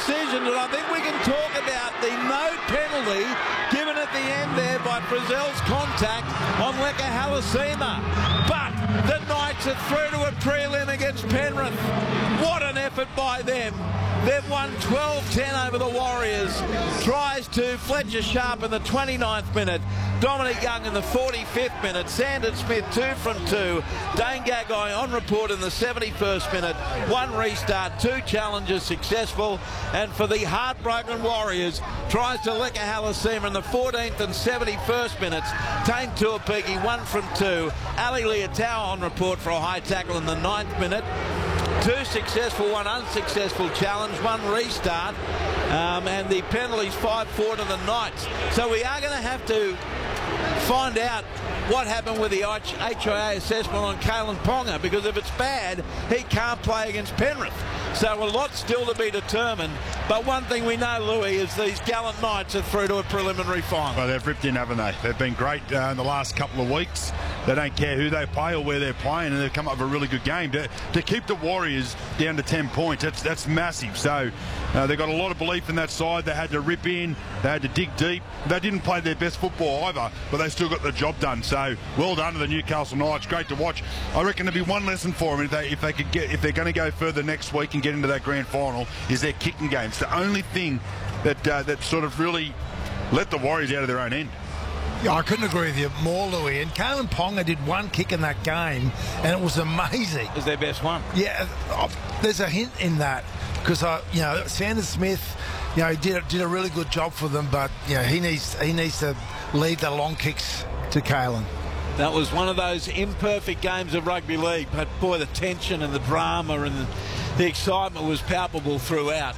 decision, and I think we can talk about the no penalty given at the end there by Frizzell's contact on Leka Halasima. But the Knights are through to a prelim against Penrith. What an effort by them. They've won 12-10 over the Warriors. Tries to Fletcher Sharp in the 29th minute. Dominic Young in the 45th minute. Sandon Smith 2 from 2. Dane Gagai on report in the 71st minute. 1 restart, 2 challenges successful. And for the heartbroken Warriors, tries to Leka Halasima in the 14th and 71st minutes. Tane Tuapiki 1 from 2. Ali Leotau on report for a high tackle in the 9th minute. 2 successful, 1 unsuccessful challenge, 1 restart, and the penalties 5-4 to the Knights. So we are going to have to find out what happened with the HIA assessment on Kalyn Ponga, because if it's bad, he can't play against Penrith. So a lot still to be determined. But one thing we know, Louis, is these gallant Knights are through to a preliminary final. Well, they've ripped in, haven't they? They've been great in the last couple of weeks. They don't care who they play or where they're playing, and they've come up with a really good game. To keep the Warriors down to 10 points, that's massive. So they've got a lot of belief in that side. They had to rip in. They had to dig deep. They didn't play their best football either, but they still got the job done. So well done to the Newcastle Knights. Great to watch. I reckon there'll be one lesson for them if they're going to go further next week and get into that grand final, is their kicking game. It's the only thing that sort of really let the Warriors out of their own end. Yeah, I couldn't agree with you more, Louis. And Kalyn Ponga did 1 kick in that game, and it was amazing. Is their best one? Yeah, there's a hint in that, because Sandon Smith, did a really good job for them, but he needs to lead the long kicks to Kalyn. That was one of those imperfect games of rugby league, but boy, the tension and the drama and the excitement was palpable throughout.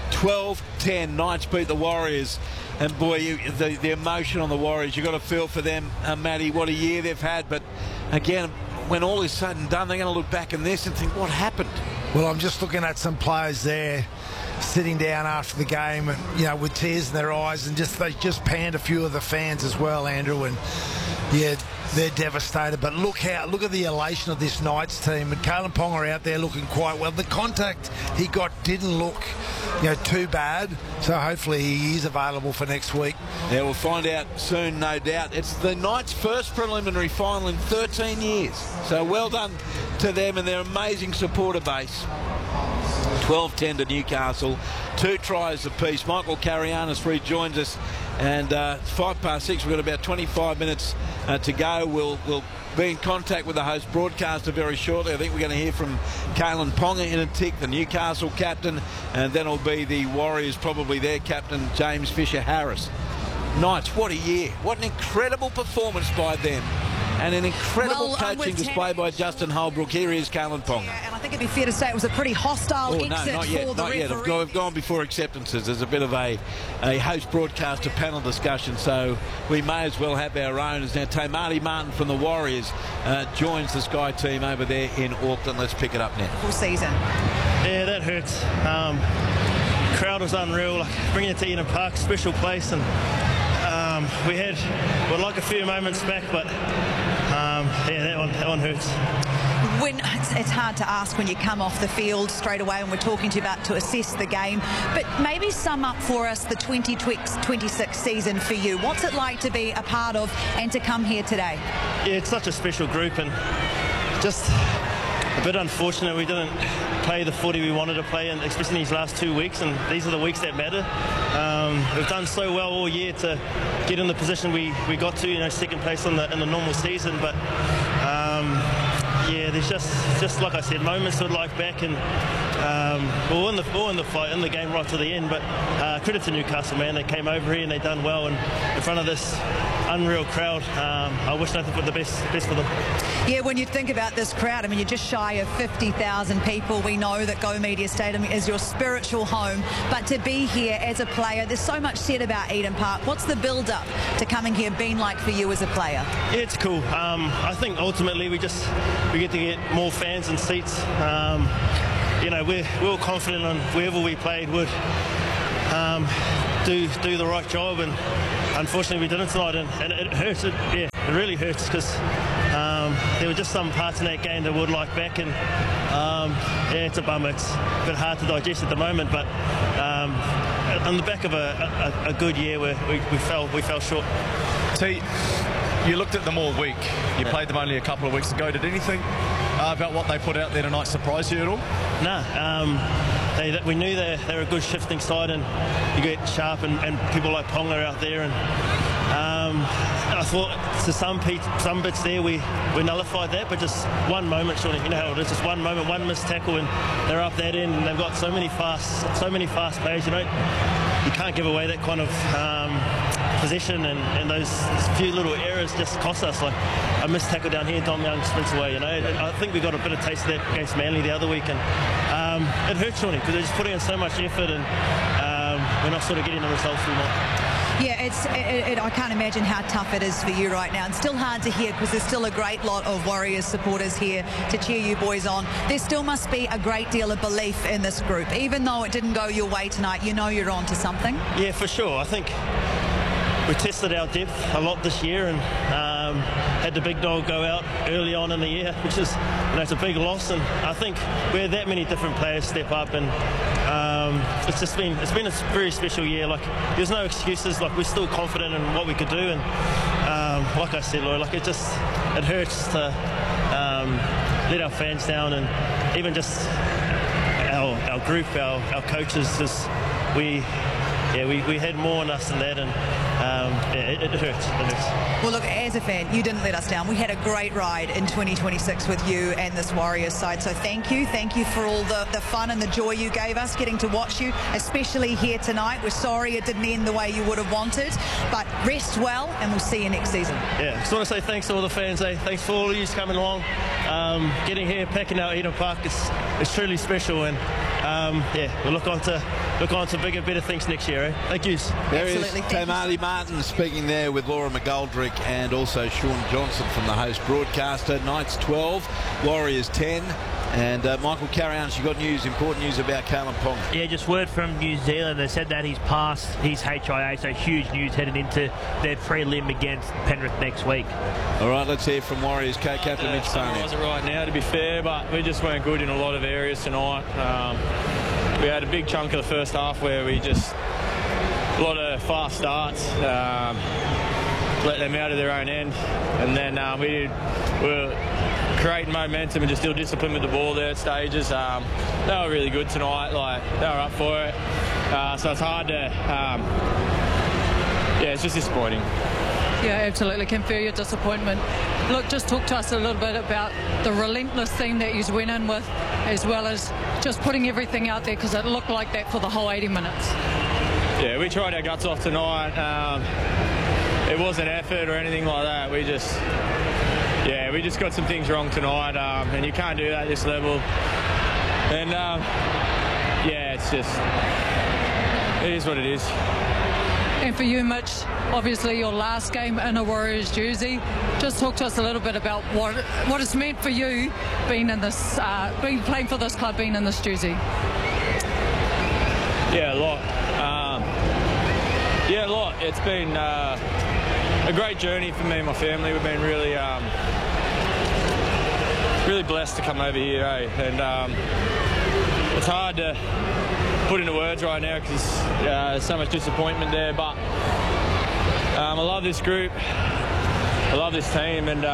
12-10, Knights beat the Warriors, and boy, the emotion on the Warriors, you've got to feel for them, Matty, what a year they've had. But again, when all is said and done, they're going to look back in this and think, what happened? Well, I'm just looking at some players there sitting down after the game, and with tears in their eyes, and they just panned a few of the fans as well, Andrew, and yeah, they're devastated. But look at the elation of this Knights team, and Kalyn Ponga out there looking quite well. The contact he got didn't look too bad, so hopefully he is available for next week. Yeah, we'll find out soon, no doubt. It's the Knights' first preliminary final in 13 years, so well done to them and their amazing supporter base. 12-10 to Newcastle, 2 tries apiece. Michael Carianis rejoins us, and it's 6:05. We've got about 25 minutes to go. We'll be in contact with the host broadcaster very shortly. I think we're going to hear from Kalyn Ponga in a tick, the Newcastle captain, and then it'll be the Warriors, probably their captain, James Fisher-Harris. Knights, what a year. What an incredible performance by them. And an incredible coaching display by Justin Holbrook. Here is Kalyn Ponga. Yeah, and I think it'd be fair to say it was a pretty hostile exit not yet, for the not yet. referee. I've gone before acceptances. There's a bit of a host broadcaster panel discussion, so we may as well have our own. As now Tamati Martin from the Warriors joins the Sky team over there in Auckland. Let's pick it up now. Full season. Yeah, that hurts. Crowd was unreal. Bringing it to Eden Park, special place, and we had a few moments back, but that one hurts. It's hard to ask when you come off the field straight away, and we're talking to you about to assess the game, but maybe sum up for us the 2026 season for you. What's it like to be a part of and to come here today? Yeah, it's such a special group, and just a bit unfortunate we didn't play the footy we wanted to play, and especially in these last 2 weeks, and these are the weeks that matter. We've done so well all year to get in the position we got to, second place in the normal season, but yeah, there's just like I said, moments to like back, and we're in the fight, in the game right to the end. But credit to Newcastle, man. They came over here and they done well, and in front of this unreal crowd. I wish nothing but the best for them. Yeah, when you think about this crowd, I mean, you're just shy of 50,000 people. We know that Go Media Stadium is your spiritual home, but to be here as a player, there's so much said about Eden Park. What's the build-up to coming here been like for you as a player? Yeah, it's cool. I think ultimately we get to get more fans and seats. We're confident on wherever we played would do the right job, and unfortunately we didn't tonight, and it hurts. It really hurts, because there were just some parts in that game that would like back, and Yeah, it's a bummer. It's a bit hard to digest at the moment, but on the back of a good year, we fell short. T, you looked at them all week. You played them only a couple of weeks ago. Did anything about what they put out there tonight surprise you at all? No. We knew they're a good shifting side, and you get Sharp and people like Ponga out there, and I thought to some bits there we nullified that, but just one moment, Shawnee, you know how it is, just one moment, one missed tackle, and they're up that end, and they've got so many fast players. You can't give away that kind of possession, and those few little errors just cost us. Like a missed tackle down here, Dom Young sprints away. I think we got a bit of taste of that against Manly the other week, and it hurt, Shawnee, because they're just putting in so much effort, and we're not sort of getting the results we want. Yeah, I can't imagine how tough it is for you right now. It's still hard to hear because there's still a great lot of Warriors supporters here to cheer you boys on. There still must be a great deal of belief in this group. Even though it didn't go your way tonight, you know you're on to something. Yeah, for sure. I think we tested our depth a lot this year, and had the big dog go out early on in the year, which is, it's a big loss. And I think we had that many different players step up, and it's been a very special year. Like, there's no excuses. Like, we're still confident in what we could do, and like I said, Lloyd, like it hurts to let our fans down, and even just our group, our coaches. We had more in us than that, and it hurts. Well, look, as a fan, you didn't let us down. We had a great ride in 2026 with you and this Warriors side, so thank you. Thank you for all the fun and the joy you gave us getting to watch you, especially here tonight. We're sorry it didn't end the way you would have wanted, but rest well, and we'll see you next season. Yeah, just want to say thanks to all the fans. Thanks for all of you coming along, getting here, packing out Eden Park. It's truly special, and we'll look on to bigger, better things next year. Thank you. There is Tamati Martin speaking there with Laura McGoldrick and also Sean Johnson from the host broadcaster. Knights 12, Warriors 10. And Michael, carry on. You got important news about Kalyn Ponga. Yeah, just word from New Zealand. They said that he's passed his HIA, so huge news heading into their prelim against Penrith next week. All right, let's hear from Warriors co-captain Mitch Stoney. It right now, to be fair, but we just weren't good in a lot of areas tonight. We had a big chunk of the first half where we just a lot of fast starts, let them out of their own end, and then we were creating momentum and just still discipline with the ball there at stages. They were really good tonight, like they were up for it, so it's hard to it's just disappointing. Yeah, absolutely. Can feel your disappointment. Look, just talk to us a little bit about the relentless theme that you went in with, as well as just putting everything out there, because it looked like that for the whole 80 minutes. Yeah, we tried our guts off tonight. It wasn't effort or anything like that. We just got some things wrong tonight, and you can't do that at this level. And it is what it is. And for you, Mitch, obviously your last game in a Warriors jersey. Just talk to us a little bit about what it's meant for you being in this, playing for this club, being in this jersey. Yeah, a lot. A lot. It's been a great journey for me and my family. We've been really, really blessed to come over here, and it's hard to put into words right now because there's so much disappointment there, but I love this group, I love this team, and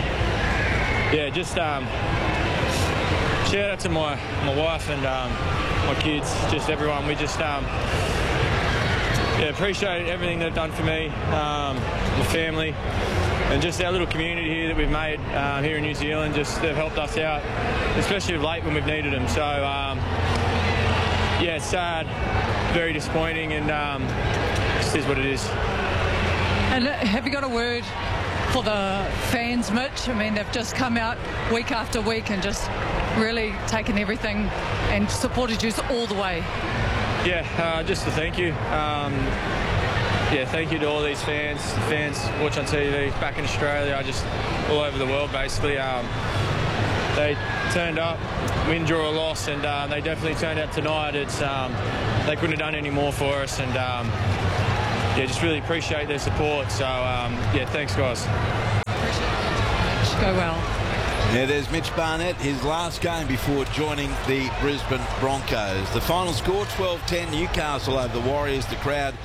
shout out to my wife and my kids, just everyone. We just appreciate everything they've done for me, my family, and just our little community here that we've made here in New Zealand. Just they've helped us out, especially of late when we've needed them. So it's sad, very disappointing, and this is what it is. And have you got a word for the fans, Mitch? I mean, they've just come out week after week and just really taken everything and supported you all the way. Just to thank you. Thank you to all these fans watch on TV back in Australia, just all over the world basically. They turned up, win, draw, or loss, and they definitely turned out tonight. They couldn't have done any more for us, and just really appreciate their support. So thanks guys. Appreciate it. Go well. Yeah, there's Mitch Barnett, his last game before joining the Brisbane Broncos. The final score, 12-10, Newcastle over the Warriors. The crowd,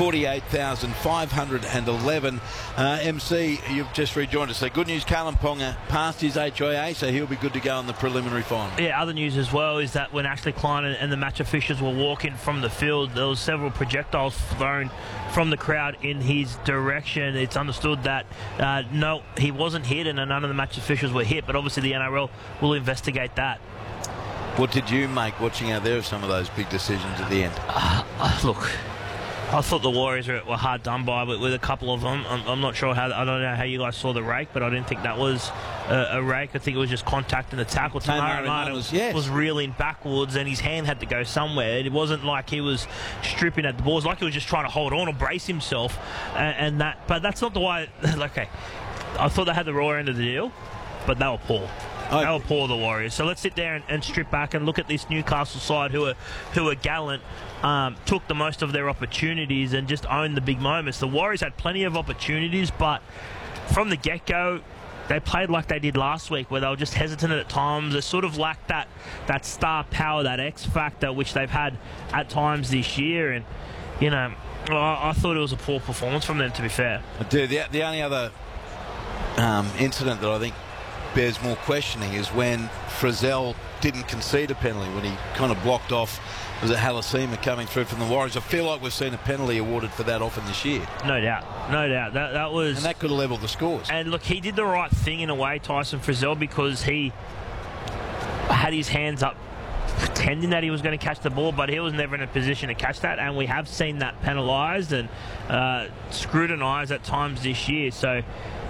48,511. MC, you've just rejoined us. So good news, Kalyn Ponga passed his HIA, so he'll be good to go in the preliminary final. Yeah, other news as well is that when Ashley Klein and the match officials were walking from the field, there was several projectiles thrown from the crowd in his direction. It's understood that no, he wasn't hit and none of the match officials were hit, but obviously the NRL will investigate that. What did you make watching out there of some of those big decisions at the end? Look, I thought the Warriors were hard done by with a couple of them. I'm not sure how. I don't know how you guys saw the rake, but I didn't think that was a rake. I think it was just contact and the tackle. Tamara Martin was reeling backwards, and his hand had to go somewhere. It wasn't like he was stripping at the balls, like he was just trying to hold on or brace himself. But that's not the way. Okay, I thought they had the raw end of the deal, but they were poor. They were poor, the Warriors. So let's sit there and strip back and look at this Newcastle side who are gallant, took the most of their opportunities and just owned the big moments. The Warriors had plenty of opportunities, but from the get-go, they played like they did last week, where they were just hesitant at times. They sort of lacked that star power, that X factor, which they've had at times this year. And, you know, I thought it was a poor performance from them, to be fair. I do. The only other incident that I think bears more questioning is when Frizzell didn't concede a penalty, when he kind of blocked off, was it Halasima coming through from the Warriors? I feel like we've seen a penalty awarded for that often this year. No doubt. That was... And that could have levelled the scores. And look, he did the right thing in a way, Tyson Frizzell, because he had his hands up pretending that he was going to catch the ball, but he was never in a position to catch that, and we have seen that penalised and scrutinised at times this year. So,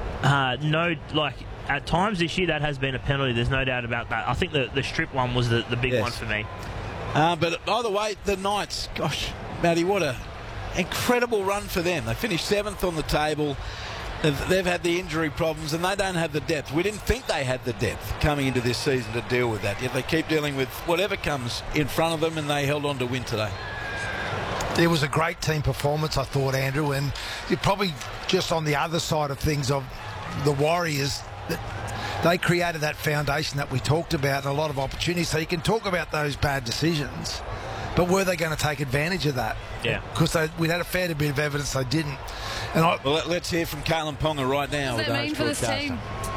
at times this year that has been a penalty, there's no doubt about that. I think the strip one was the big one for me. But either way, the Knights, gosh, Matty, what a incredible run for them. They finished 7th on the table. They've had the injury problems and they don't have the depth. We didn't think they had the depth coming into this season to deal with that, yet they keep dealing with whatever comes in front of them, and they held on to win today. It was a great team performance, I thought, Andrew, and you're probably just on the other side of things of the Warriors. They created that foundation that we talked about and a lot of opportunities. So you can talk about those bad decisions, but were they going to take advantage of that? Yeah. Because we'd had a fair bit of evidence they didn't. Well, let's hear from Kalyn Ponga right now. What does that mean for this team?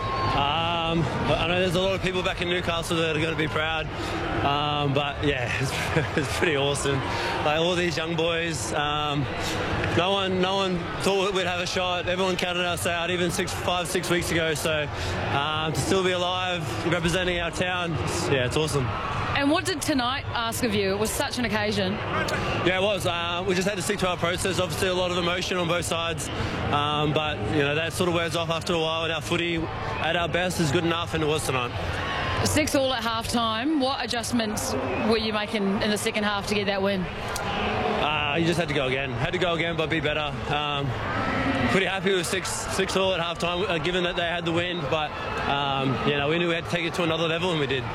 I know there's a lot of people back in Newcastle that are going to be proud, but yeah, it's pretty awesome. Like all these young boys, no one thought we'd have a shot. Everyone counted us out, even 5-6 weeks ago. So to still be alive, representing our town, it's awesome. And what did tonight ask of you? It was such an occasion. Yeah, it was. We just had to stick to our process. Obviously, a lot of emotion on both sides, but that sort of wears off after a while. And our footy at our best is good enough, and it was tonight. 6-6 at half-time. What adjustments were you making in the second half to get that win? You just had to go again. But be better. Pretty happy with 6-6 at half-time, given that they had the win. But we knew we had to take it to another level, and we did.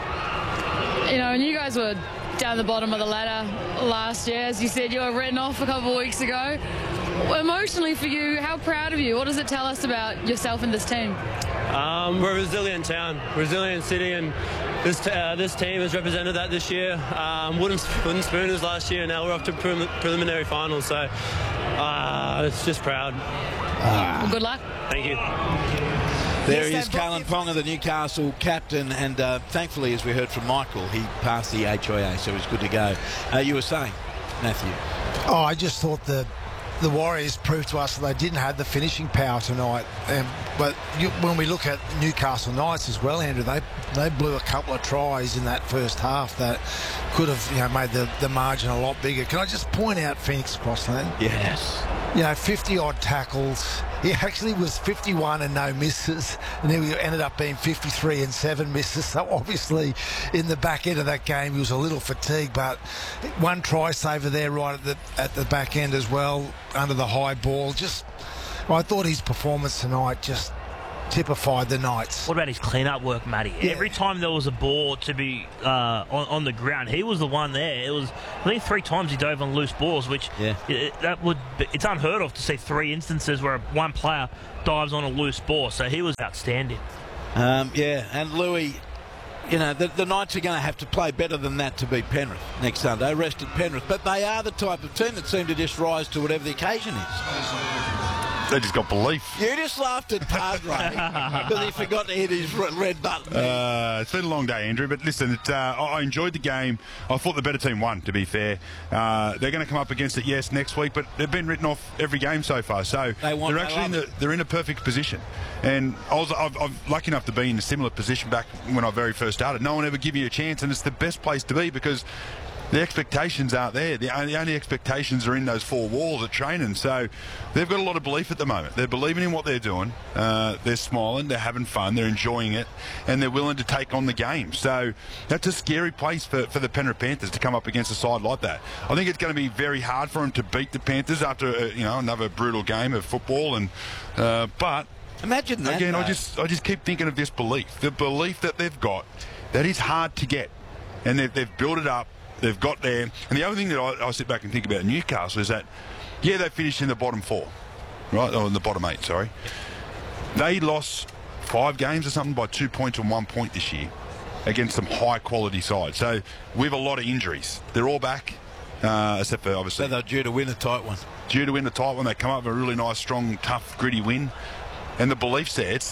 And you guys were down the bottom of the ladder last year. As you said, you were written off a couple of weeks ago. Emotionally for you, how proud of you? What does it tell us about yourself and this team? We're a resilient town, resilient city, and this team has represented that this year. Wooden Spooners last year, and now we're off to preliminary finals, so it's just proud. Well, good luck. Thank you. There he is, Kalyn Ponga, the Newcastle captain, and thankfully, as we heard from Michael, he passed the HIA, so he's good to go. You were saying, Matthew? I just thought the Warriors proved to us that they didn't have the finishing power tonight. But when we look at Newcastle Knights as well, Andrew, they blew a couple of tries in that first half that could have made the margin a lot bigger. Can I just point out Phoenix Crossland? Yes. 50-odd tackles. He actually was 51 and no misses, and then he ended up being 53 and 7 misses. So obviously in the back end of that game he was a little fatigued, but one try saver there right at the back end as well, under the high ball. I thought his performance tonight just typified the Knights. What about his clean-up work, Matty? Yeah. Every time there was a ball to be on the ground, he was the one there. It was, I think, 3 times he dove on loose balls, which it's unheard of to see 3 instances where one player dives on a loose ball. So he was outstanding. Yeah, and Louis, you know, the Knights are going to have to play better than that to beat Penrith next Sunday. Rested Penrith, but they are the type of team that seem to just rise to whatever the occasion is. They just got belief. You just laughed at Padre because he forgot to hit his red button. It's been a long day, Andrew, but listen, I enjoyed the game. I thought the better team won, to be fair. They're going to come up against it, yes, next week, but they've been written off every game so far, so they're in a perfect position. And I'm lucky enough to be in a similar position back when I very first started. No one ever give you a chance, and it's the best place to be because the expectations aren't there. The only expectations are in those four walls at training. So they've got a lot of belief at the moment. They're believing in what they're doing. They're smiling. They're having fun. They're enjoying it. And they're willing to take on the game. So that's a scary place for the Penrith Panthers to come up against a side like that. I think it's going to be very hard for them to beat the Panthers after another brutal game of football. And but imagine that. Again, I just keep thinking of this belief. The belief that they've got that is hard to get. And they've built it up. They've got there. And the other thing that I sit back and think about Newcastle is that, yeah, they finished in the bottom four, right? Or in the bottom eight, sorry. They lost 5 games or something by 2 points and 1 point this year against some high-quality sides. So we have a lot of injuries. They're all back, except for obviously... So they're due to win a tight one. Due to win the tight one. They come up with a really nice, strong, tough, gritty win. And the belief's there. It's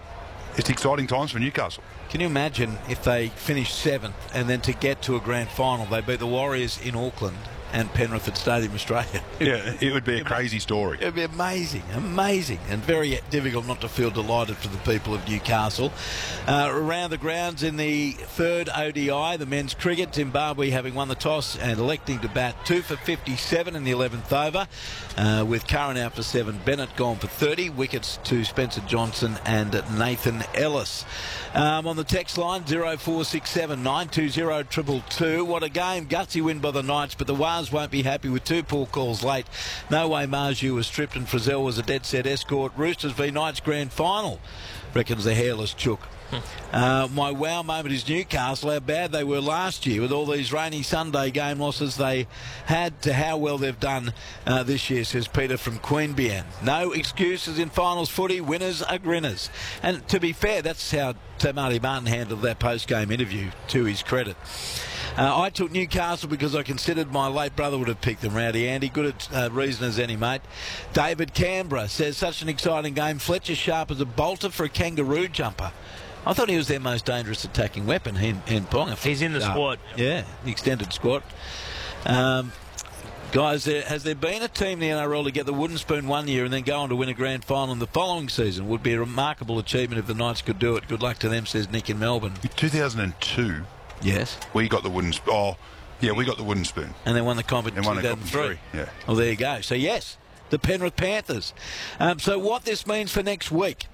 exciting times for Newcastle. Can you imagine if they finished 7th and then to get to a grand final, they beat the Warriors in Auckland and Penrith at Stadium Australia? Yeah, it would be a crazy story. It would be amazing, and very difficult not to feel delighted for the people of Newcastle. Around the grounds in the third ODI, the men's cricket, Zimbabwe having won the toss and electing to bat 2 for 57 in the 11th over, with Curran out for 7, Bennett gone for 30, wickets to Spencer Johnson and Nathan Ellis. On the text line, 0467 920 222. What a game. Gutsy win by the Knights, but the Wars won't be happy with 2 poor calls late. No way Marju was stripped and Frizzell was a dead set escort. Roosters v Knights grand final, reckons the hairless chook. My wow moment is Newcastle, how bad they were last year with all these rainy Sunday game losses they had to how well they've done this year, says Peter from Queanbeyan. No excuses in finals footy, winners are grinners. And to be fair, that's how Marty Martin handled that post-game interview, to his credit. I took Newcastle because I considered my late brother would have picked them, Rowdy Andy. Good at reason as any, mate. David Canberra says, such an exciting game. Fletcher sharp as a bolter for a kangaroo jumper. I thought he was their most dangerous attacking weapon, Hen Ponga. He's in the squad. Yeah, the extended squad. Guys, has there been a team in the NRL to get the wooden spoon one year and then go on to win a grand final in the following season? Would be a remarkable achievement if the Knights could do it. Good luck to them, says Nick in Melbourne. In 2002... Yes. We got the wooden spoon. Oh, yeah, we got the wooden spoon. And they won the competition in 2003. Yeah. Well, there you go. So, yes, the Penrith Panthers. So what this means for next week.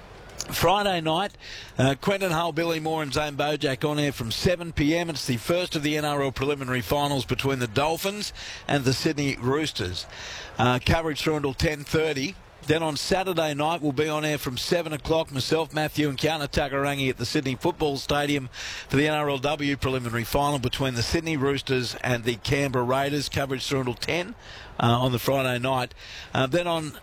Friday night, Quentin Hull, Billy Moore and Zane Bojack on air from 7 p.m. It's the first of the NRL preliminary finals between the Dolphins and the Sydney Roosters. Coverage through until 10:30. Then on Saturday night, we'll be on air from 7 o'clock. Myself, Matthew and Kiana Takarangi at the Sydney Football Stadium for the NRLW preliminary final between the Sydney Roosters and the Canberra Raiders. Coverage through until 10 on the Friday night. Then on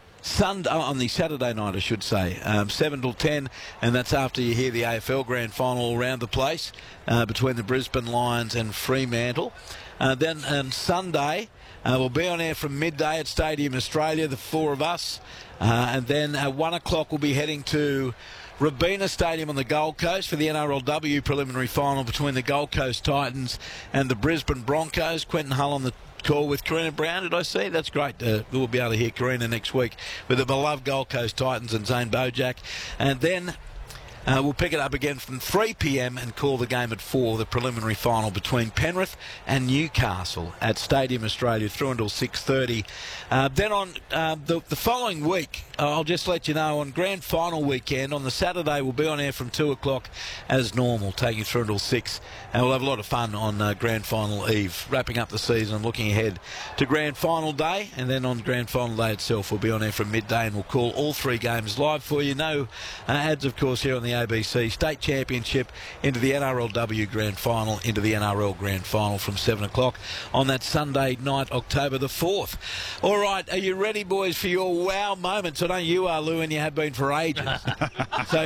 the Saturday night, I should say, 7 till 10, and that's after you hear the AFL Grand Final all around the place between the Brisbane Lions and Fremantle. Then on Sunday, we'll be on air from midday at Stadium Australia, the 4 of us. And then at 1 o'clock, we'll be heading to Robina Stadium on the Gold Coast for the NRLW preliminary final between the Gold Coast Titans and the Brisbane Broncos. Quentin Hull on the call with Karina Brown, did I see? That's great. We'll be able to hear Karina next week with the beloved Gold Coast Titans and Zane Bojack. And then we'll pick it up again from 3 p.m. and call the game at 4, the preliminary final between Penrith and Newcastle at Stadium Australia through until 6:30. Then on the following week, I'll just let you know, on Grand Final weekend, on the Saturday, we'll be on air from 2 o'clock as normal, taking through until 6. And we'll have a lot of fun on Grand Final Eve, wrapping up the season and looking ahead to Grand Final Day. And then on Grand Final Day itself, we'll be on air from midday and we'll call all 3 games live for you. No ads, of course, here on the ABC. State Championship into the NRLW Grand Final, into the NRL Grand Final from 7 o'clock on that Sunday night, October the 4th. All right, are you ready, boys, for your wow moments? I know you are, Lou, and you have been for ages. So